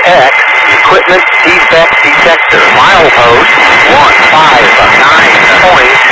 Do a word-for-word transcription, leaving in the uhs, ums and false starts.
X Equipment Defect Detector. Milepost one five nine point